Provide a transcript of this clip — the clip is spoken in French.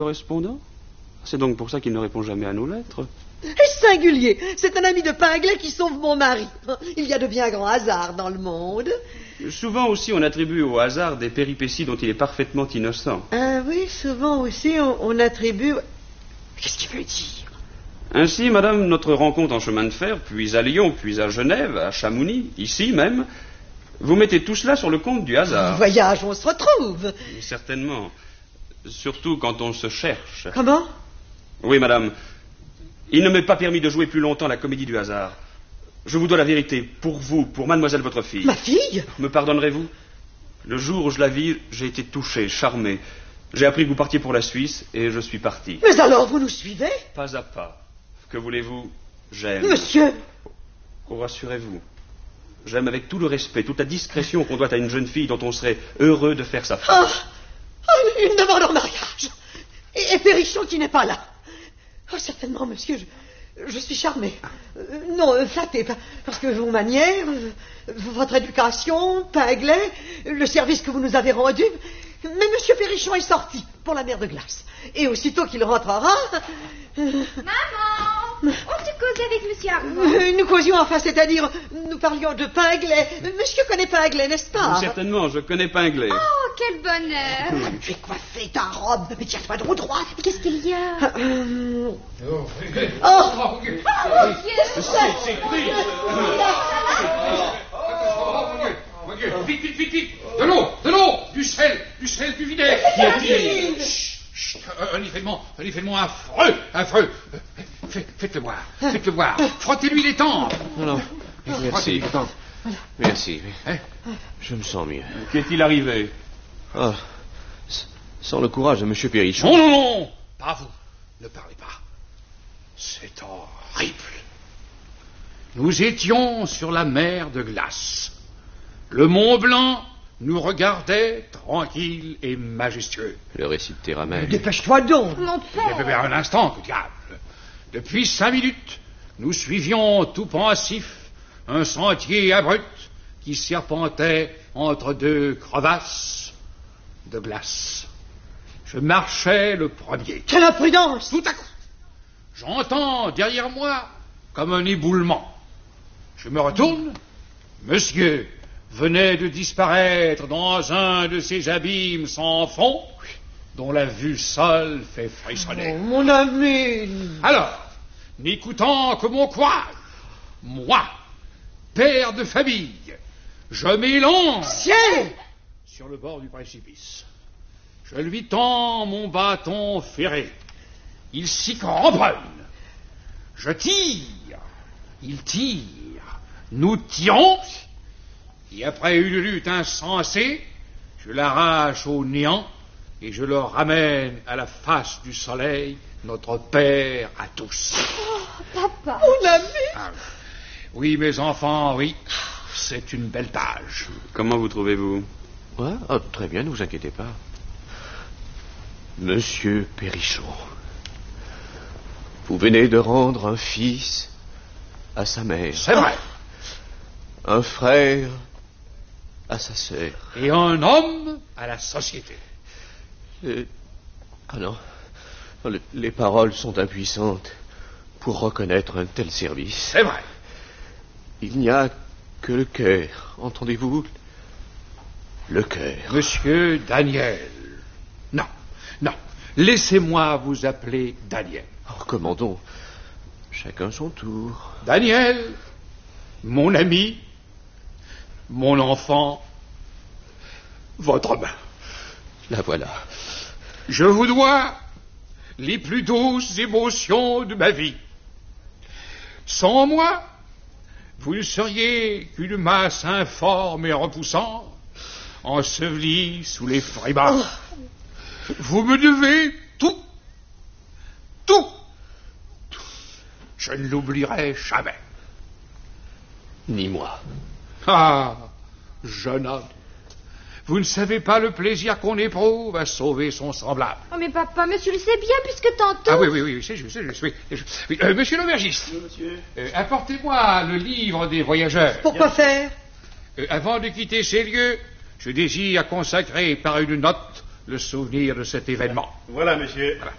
correspondant? C'est donc pour ça qu'il ne répond jamais à nos lettres. Singulier. C'est un ami de Pinglet qui sauve mon mari. Il y a de bien grands hasards dans le monde. Souvent aussi, on attribue au hasard des péripéties dont il est parfaitement innocent. Ah oui, souvent aussi, on attribue... Qu'est-ce qu'il veut dire? Ainsi, madame, notre rencontre en chemin de fer, puis à Lyon, puis à Genève, à Chamonix, ici même, vous mettez tout cela sur le compte du hasard. Voyage, on se retrouve. Certainement. Surtout quand on se cherche. Comment? Oui, madame. Il ne m'est pas permis de jouer plus longtemps la comédie du hasard. Je vous dois la vérité. Pour vous, pour mademoiselle votre fille. Ma fille? Me pardonnerez-vous? Le jour où je la vis, j'ai été touché, charmé. J'ai appris que vous partiez pour la Suisse et je suis parti. Mais alors, vous nous suivez? Pas à pas. Que voulez-vous? J'aime. Monsieur! Oh, rassurez-vous. J'aime avec tout le respect, toute la discrétion qu'on doit à une jeune fille dont on serait heureux de faire sa femme. Une demande en mariage. Et Perrichon qui n'est pas là. Oh, certainement, monsieur, je suis charmé. Non, flatté, parce que vos manières, votre éducation, Pinglet, le service que vous nous avez rendu. Mais monsieur Perrichon est sorti pour la mer de glace. Et aussitôt qu'il rentrera... Maman! Oh, tu causais avec monsieur Armand? Nous causions, enfin, c'est-à-dire, nous parlions de Pinglet. Monsieur connaît Pinglet, n'est-ce pas? Certainement, je connais Pinglet. Oh, quel bonheur! Tu es coiffé ta robe, mais tiens-toi droit. Qu'est-ce qu'il y a? C'est triste. Mon Dieu, vite. De l'eau, du sel, du vinaigre. Chut, un événement affreux. Faites-le voir. Frottez-lui les tempes. Non, merci. Je me sens mieux. Qu'est-il arrivé? Ah, sans le courage de M. Perrichon. Non, pas vous. Ne parlez pas. C'est horrible. Nous étions sur la mer de glace. Le Mont Blanc nous regardait tranquille et majestueux. Le récit de tes ramènes. Dépêche-toi donc. Mon père! Mais un instant, que diable. Depuis 5 minutes, nous suivions tout pensifs un sentier abrupt qui serpentait entre 2 crevasses de glace. Je marchais le premier. Quelle imprudence! Tout à coup, j'entends derrière moi comme un éboulement. Je me retourne. Monsieur venait de disparaître dans un de ces abîmes sans fond dont la vue seule fait frissonner. Oh, mon ami! Alors, n'écoutant que mon courage, moi, père de famille, je m'élance Ciel! sur le bord du précipice. Je lui tends mon bâton ferré. Il s'y cramponne. Je tire. Il tire. Nous tirons. Et après une lutte insensée, je l'arrache au néant et je le ramène à la face du soleil, notre père à tous. Oh, papa! Mon ami! Oui, mes enfants, oui. C'est une belle tâche. Comment vous trouvez-vous? Ouais, très bien, ne vous inquiétez pas. Monsieur Perrichon, vous venez de rendre un fils à sa mère. C'est vrai. Un frère à sa sœur. Et un homme à la société. Ah non, les paroles sont impuissantes pour reconnaître un tel service. C'est vrai. Il n'y a que le cœur, entendez-vous? Le cœur. Monsieur Daniel. Non. Laissez-moi vous appeler Daniel. Oh, commandons. Chacun son tour. Daniel, mon ami, mon enfant, votre main. La voilà. Je vous dois les plus douces émotions de ma vie. Sans moi, vous ne seriez qu'une masse informe et repoussante, ensevelie sous les frimas. Vous me devez tout. Je ne l'oublierai jamais. Ni moi. Ah, jeune homme, vous ne savez pas le plaisir qu'on éprouve à sauver son semblable. Oh, mais papa, monsieur le sait bien, puisque tantôt... Ah oui, c'est juste. Oui, monsieur l'aubergiste. Oui, monsieur. Apportez-moi le livre des voyageurs. Pourquoi faire? Avant de quitter ces lieux, je désire consacrer par une note le souvenir de cet événement. Voilà, monsieur. Voilà.